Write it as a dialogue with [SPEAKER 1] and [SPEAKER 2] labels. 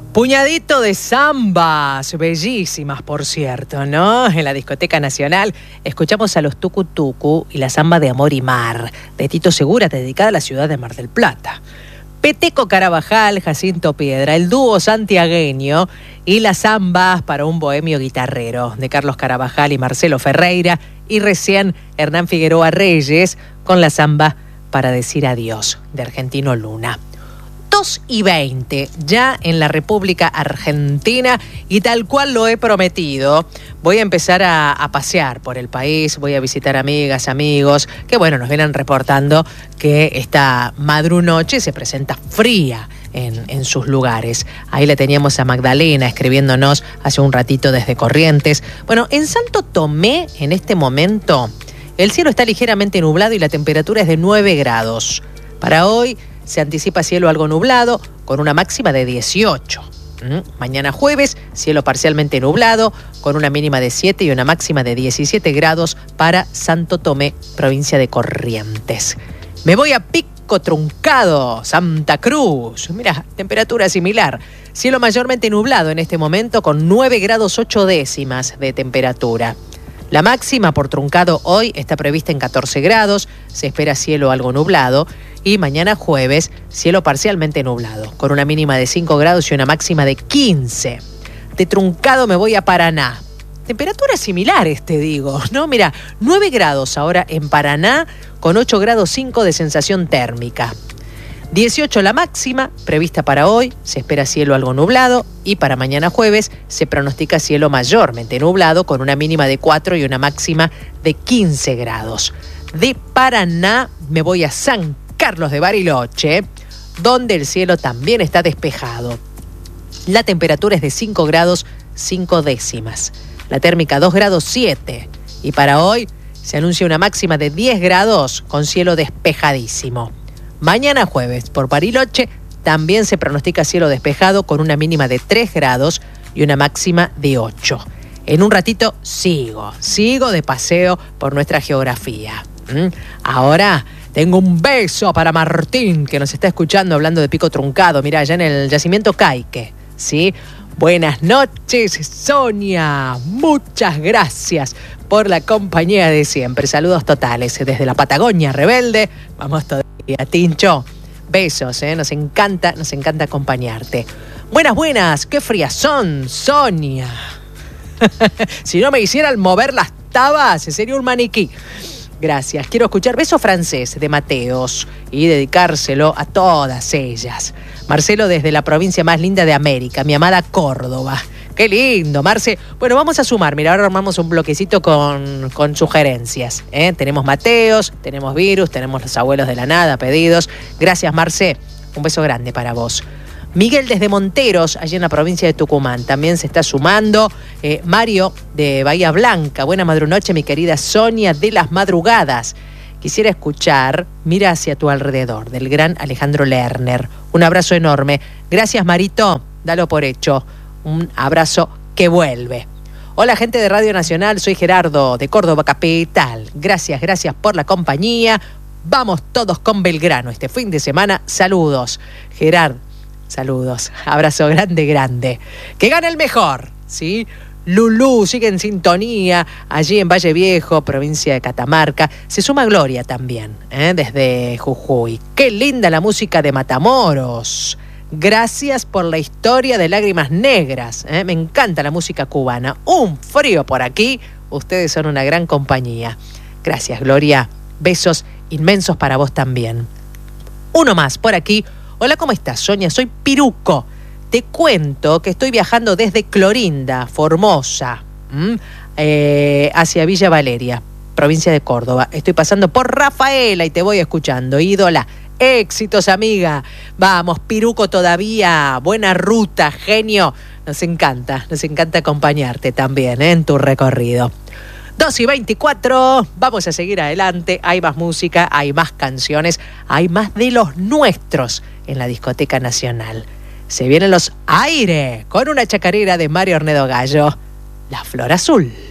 [SPEAKER 1] Puñadito de zambas, bellísimas por cierto, ¿no? En la Discoteca Nacional escuchamos a los Tucu Tucu y la zamba de Amor y Mar, de Tito Segura, dedicada a la ciudad de Mar del Plata. Peteco Carabajal, Jacinto Piedra, el dúo santiagueño y las zambas para un bohemio guitarrero, de Carlos Carabajal y Marcelo Ferreira, y recién Hernán Figueroa Reyes con la zamba para decir adiós, de Argentino Luna. 2:20, ya en la República Argentina, y tal cual lo he prometido, voy a empezar a pasear por el país, voy a visitar amigas, amigos, que bueno, nos vienen reportando que esta madrunoche se presenta fría en sus lugares. Ahí le teníamos a Magdalena escribiéndonos hace un ratito desde Corrientes. Bueno, en Santo Tomé, en este momento, el cielo está ligeramente nublado y la temperatura es de 9 grados. Para hoy se anticipa cielo algo nublado con una máxima de 18. Mañana jueves, cielo parcialmente nublado con una mínima de 7 y una máxima de 17 grados para Santo Tomé, provincia de Corrientes. Me voy a Pico Truncado, Santa Cruz. Mira, temperatura similar. Cielo mayormente nublado en este momento con 9 grados 8 décimas de temperatura. La máxima por Truncado hoy está prevista en 14 grados, se espera cielo algo nublado, y mañana jueves, cielo parcialmente nublado, con una mínima de 5 grados y una máxima de 15. De Truncado me voy a Paraná. Temperaturas similares, te digo, ¿no? Mira, 9 grados ahora en Paraná, con 8 grados 5 de sensación térmica. 18 la máxima, prevista para hoy, se espera cielo algo nublado, y para mañana jueves se pronostica cielo mayormente nublado con una mínima de 4 y una máxima de 15 grados. De Paraná me voy a San Carlos de Bariloche, donde el cielo también está despejado. La temperatura es de 5 grados 5 décimas, la térmica 2 grados 7, y para hoy se anuncia una máxima de 10 grados con cielo despejadísimo. Mañana jueves, por Bariloche, también se pronostica cielo despejado con una mínima de 3 grados y una máxima de 8. En un ratito sigo de paseo por nuestra geografía. Ahora tengo un beso para Martín, que nos está escuchando hablando de Pico Truncado. Mirá, allá en el yacimiento Caique, ¿sí? Buenas noches, Sonia. Muchas gracias por la compañía de siempre. Saludos totales desde la Patagonia Rebelde. Vamos todavía, Tincho. Besos, nos encanta acompañarte. Buenas, qué frías son, Sonia. Si no me hicieran mover las tabas, sería un maniquí. Gracias. Quiero escuchar Beso Francés de Mateos y dedicárselo a todas ellas. Marcelo desde la provincia más linda de América, mi amada Córdoba. Qué lindo, Marce. Bueno, vamos a sumar. Mira, ahora armamos un bloquecito con sugerencias. Tenemos Mateos, tenemos Virus, tenemos Los Abuelos de la Nada, pedidos. Gracias, Marce. Un beso grande para vos. Miguel desde Monteros, allí en la provincia de Tucumán, también se está sumando. Mario de Bahía Blanca, buena madrunoche, mi querida Sonia de las Madrugadas. Quisiera escuchar Mira hacia tu alrededor, del gran Alejandro Lerner. Un abrazo enorme. Gracias, Marito. Dalo por hecho. Un abrazo que vuelve. Hola, gente de Radio Nacional. Soy Gerardo de Córdoba Capital. Gracias por la compañía. Vamos todos con Belgrano este fin de semana. Saludos, Gerard. Saludos. Abrazo grande. Que gane el mejor, ¿sí? Lulú sigue en sintonía allí en Valle Viejo, provincia de Catamarca. Se suma Gloria también, desde Jujuy. Qué linda la música de Matamoros. Gracias por la historia de Lágrimas Negras. Me encanta la música cubana. Un frío por aquí. Ustedes son una gran compañía. Gracias, Gloria. Besos inmensos para vos también. Uno más por aquí. Hola, ¿cómo estás, Sonia? Soy Piruco. Te cuento que estoy viajando desde Clorinda, Formosa, hacia Villa Valeria, provincia de Córdoba. Estoy pasando por Rafaela y te voy escuchando. Ídola, éxitos, amiga. Vamos, Piruco, todavía. Buena ruta, genio. Nos encanta acompañarte también en tu recorrido. 2:24, vamos a seguir adelante. Hay más música, hay más canciones, hay más de los nuestros en la Discoteca Nacional. Se vienen los Aire con una chacarera de Mario Ornedo Gallo, La Flor Azul.